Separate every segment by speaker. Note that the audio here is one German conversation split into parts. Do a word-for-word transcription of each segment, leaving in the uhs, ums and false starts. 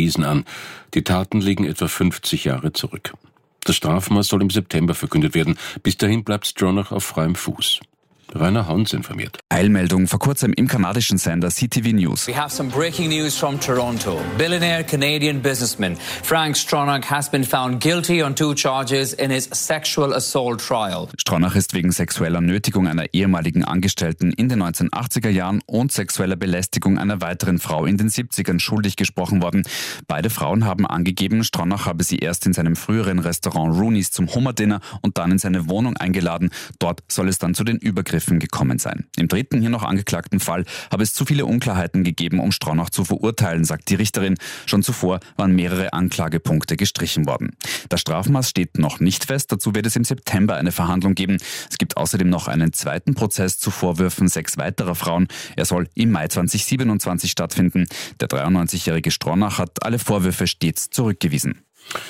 Speaker 1: Wiesen an. Die Taten liegen etwa fünfzig Jahre zurück. Das Strafmaß soll im September verkündet werden. Bis dahin bleibt Stronach auf freiem Fuß. Rainer Hans informiert.
Speaker 2: Eilmeldung vor kurzem im kanadischen Sender C T V News.
Speaker 3: We have some breaking news from Toronto. Billionaire Canadian businessman Frank Stronach has been found guilty on two charges in his sexual assault trial.
Speaker 2: Stronach ist wegen sexueller Nötigung einer ehemaligen Angestellten in den neunzehnhundertachtziger Jahren und sexueller Belästigung einer weiteren Frau in den siebzigern schuldig gesprochen worden. Beide Frauen haben angegeben, Stronach habe sie erst in seinem früheren Restaurant Rooney's zum Hummerdinner und dann in seine Wohnung eingeladen. Dort soll es dann zu den Übergriffen gekommen sein. Im dritten hier noch angeklagten Fall habe es zu viele Unklarheiten gegeben, um Stronach zu verurteilen, sagt die Richterin. Schon zuvor waren mehrere Anklagepunkte gestrichen worden. Das Strafmaß steht noch nicht fest, dazu wird es im September eine Verhandlung geben. Es gibt außerdem noch einen zweiten Prozess zu Vorwürfen sechs weiterer Frauen. Er soll im Mai zweitausendsiebenundzwanzig stattfinden. Der dreiundneunzigjährige Stronach hat alle Vorwürfe stets zurückgewiesen.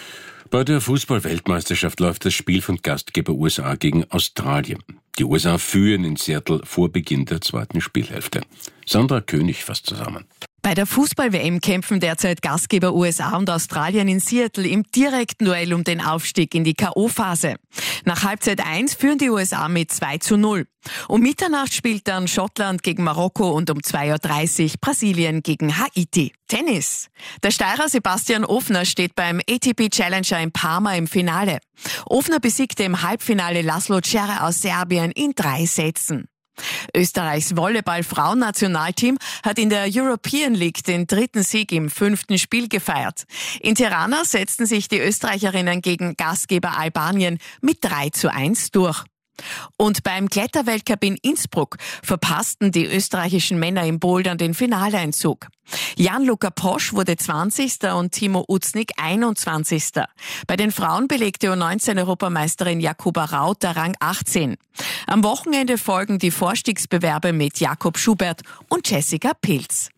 Speaker 1: Bei der Fußball-Weltmeisterschaft läuft das Spiel von Gastgeber U S A gegen Australien. Die U S A führen in Seattle vor Beginn der zweiten Spielhälfte. Sandra König fasst zusammen.
Speaker 4: Bei der Fußball-W M kämpfen derzeit Gastgeber U S A und Australien in Seattle im direkten Duell um den Aufstieg in die K O-Phase. Nach Halbzeit eins führen die U S A mit zwei zu null. Um Mitternacht spielt dann Schottland gegen Marokko und um zwei Uhr dreißig Brasilien gegen Haiti. Tennis. Der Steirer Sebastian Ofner steht beim A T P Challenger in Parma im Finale. Ofner besiegte im Halbfinale Laszlo Djere aus Serbien in drei Sätzen. Österreichs Volleyball-Frauennationalteam hat in der European League den dritten Sieg im fünften Spiel gefeiert. In Tirana setzten sich die Österreicherinnen gegen Gastgeber Albanien mit drei zu eins durch. Und beim Kletterweltcup in Innsbruck verpassten die österreichischen Männer im Bouldern den Finaleinzug. Jan-Luca Posch wurde zwanzigster und Timo Uznik einundzwanzigster Bei den Frauen belegte U neunzehn-Europameisterin Jakuba Raut der Rang achtzehn. Am Wochenende folgen die Vorstiegsbewerbe mit Jakob Schubert und Jessica Pilz.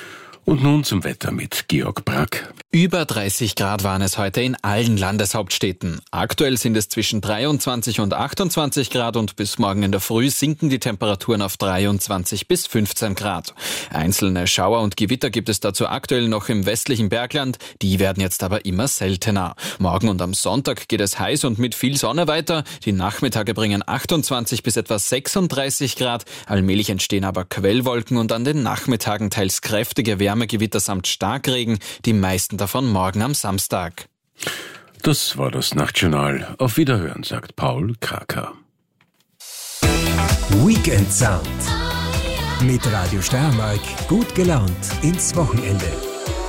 Speaker 1: Und nun zum Wetter mit Georg Brack.
Speaker 5: Über dreißig Grad waren es heute in allen Landeshauptstädten. Aktuell sind es zwischen dreiundzwanzig und achtundzwanzig Grad und bis morgen in der Früh sinken die Temperaturen auf dreiundzwanzig bis fünfzehn Grad. Einzelne Schauer und Gewitter gibt es dazu aktuell noch im westlichen Bergland. Die werden jetzt aber immer seltener. Morgen und am Sonntag geht es heiß und mit viel Sonne weiter. Die Nachmittage bringen achtundzwanzig bis etwa sechsunddreißig Grad. Allmählich entstehen aber Quellwolken und an den Nachmittagen teils kräftige Wärmegewitter samt Starkregen. Die meisten davon morgen am Samstag.
Speaker 1: Das war das Nachtjournal. Auf Wiederhören, sagt Paul Kraker.
Speaker 6: Weekend Sound. Mit Radio Steiermark gut gelaunt ins Wochenende.